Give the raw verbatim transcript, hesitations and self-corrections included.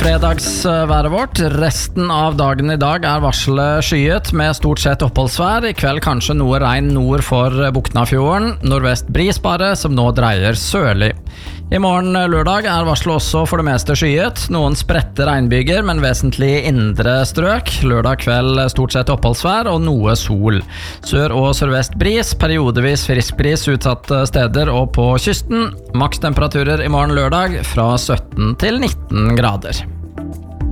fredagsværet vårt. Resten av dagen i dag er varselet skyet med stort sett oppholdsvær. I kveld kanskje noe regn nord for Buknafjorden. Nordvest bris bare, som nå dreier sørlig. I morgen lørdag er varselet også for det meste skyet. Noen spredte regnbyger, men vesentlig indre strøk. Lørdag kveld stort sett oppholdsvær og noe sol. Sør- og sørvest bris, periodevis frisk bris utsatte steder og på kysten. Makstemperaturer i morgen lørdag fra sytten til nitten grader.